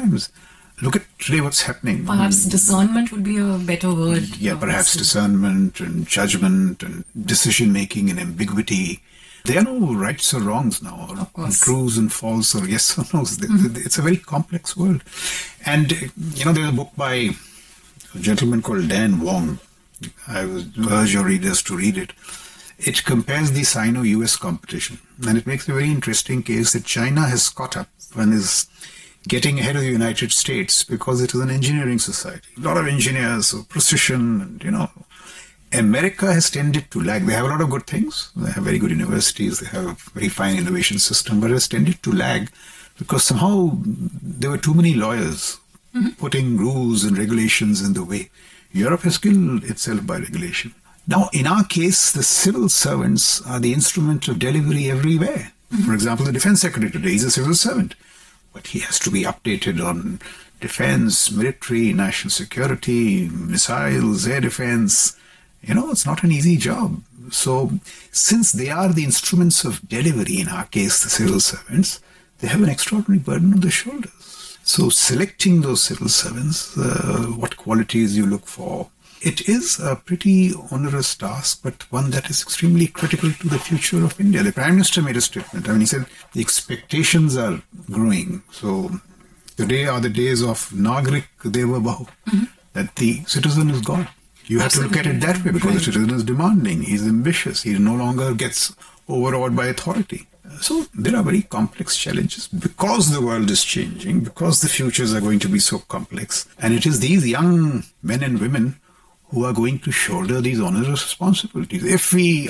times. Look at today what's happening. Perhaps discernment would be a better word. Yeah, perhaps discernment and judgment and decision-making and ambiguity. There are no rights or wrongs now, or trues and false or yes or no's. It's a very complex world. And, there's a book by a gentleman called Dan Wong. I would urge your readers to read it. It compares the Sino-US competition, and it makes a very interesting case that China has caught up and is getting ahead of the United States because it is an engineering society. A lot of engineers, so precision, and, America has tended to lag. They have a lot of good things. They have very good universities. They have a very fine innovation system, but it has tended to lag because somehow there were too many lawyers putting rules and regulations in the way. Europe has killed itself by regulation. Now, in our case, the civil servants are the instrument of delivery everywhere. For example, the defense secretary today is a civil servant, but he has to be updated on defense, military, national security, missiles, air defense. It's not an easy job. So, since they are the instruments of delivery, in our case, the civil servants, they have an extraordinary burden on their shoulders. So, selecting those civil servants, what qualities you look for, it is a pretty onerous task, but one that is extremely critical to the future of India. The Prime Minister made a statement. He said the expectations are growing. So today are the days of Nagrik Deva Bahu, that the citizen is God. You have to look at it that way because the citizen is demanding, he's ambitious, he no longer gets overawed by authority. So there are very complex challenges because the world is changing, because the futures are going to be so complex. And it is these young men and women who are going to shoulder these onerous responsibilities. If we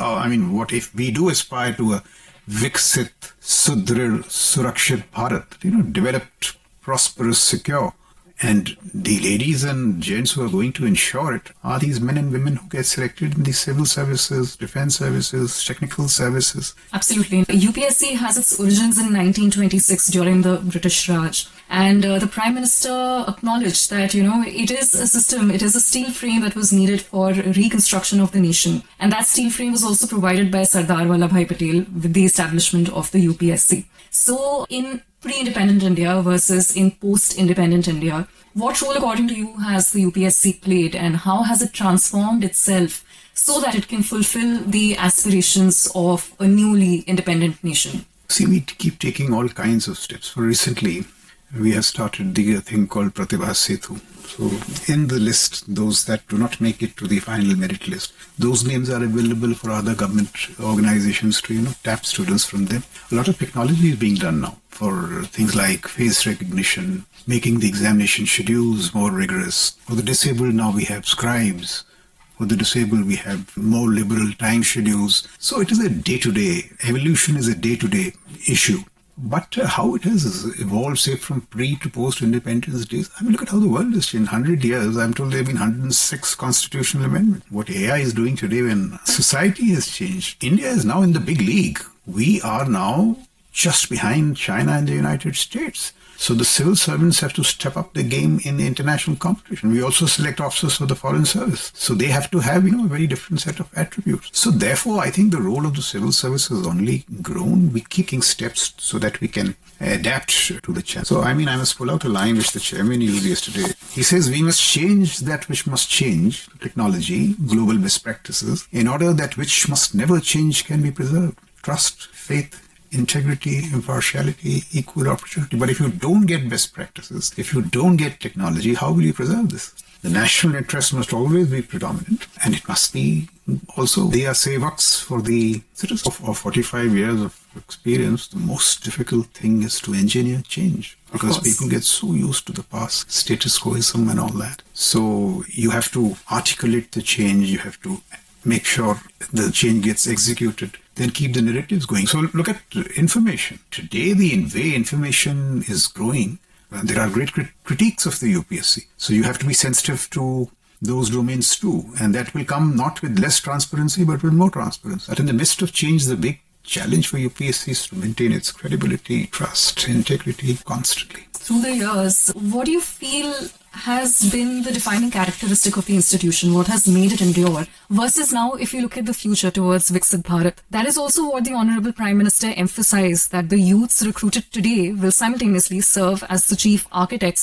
do aspire to a Viksit, Sudrir, Surakshit Bharat, developed, prosperous, secure, and the ladies and gents who are going to ensure it are these men and women who get selected in the civil services, defense services, technical services. Absolutely. UPSC has its origins in 1926 during the British Raj. And the Prime Minister acknowledged that, it is a system, it is a steel frame that was needed for reconstruction of the nation. And that steel frame was also provided by Sardar Vallabhbhai Patel with the establishment of the UPSC. So in pre-independent India versus in post-independent India, what role, according to you, has the UPSC played and how has it transformed itself so that it can fulfill the aspirations of a newly independent nation? See, we keep taking all kinds of steps. For recently, we have started the thing called Pratibha Setu. So in the list, those that do not make it to the final merit list, those names are available for other government organizations to, tap students from them. A lot of technology is being done now for things like face recognition, making the examination schedules more rigorous. For the disabled, now we have scribes. For the disabled, we have more liberal time schedules. So it is a day-to-day, evolution is a day-to-day issue. But how it has evolved, say, from pre to post-independence days, look at how the world has changed. 100 years, I'm told there have been 106 constitutional amendments. What AI is doing today when society has changed. India is now in the big league. We are now just behind China and the United States. So the civil servants have to step up the game in the international competition. We also select officers for the foreign service. So they have to have, a very different set of attributes. So therefore, I think the role of the civil service has only grown. We keep taking steps so that we can adapt to the challenge. So, I must pull out a line which the chairman used yesterday. He says, we must change that which must change, technology, global best practices, in order that which must never change can be preserved. Trust, faith, integrity, impartiality, equal opportunity. But if you don't get best practices, if you don't get technology, how will you preserve this? The national interest must always be predominant, and it must be also, they are sevaks for the citizens. Of 45 years of experience, the most difficult thing is to engineer change, because people get so used to the past, status quoism and all that. So you have to articulate the change, you have to make sure the change gets executed, then keep the narratives going. So look at information. Today, the way information is growing, there are great critiques of the UPSC. So you have to be sensitive to those domains too. And that will come not with less transparency, but with more transparency. But in the midst of change, the big challenge for UPSC is to maintain its credibility, trust, integrity constantly. Through the years, what do you feel has been the defining characteristic of the institution? What has made it endure? Versus now, if you look at the future towards Viksit Bharat, that is also what the Honorable Prime Minister emphasized, that the youths recruited today will simultaneously serve as the chief architects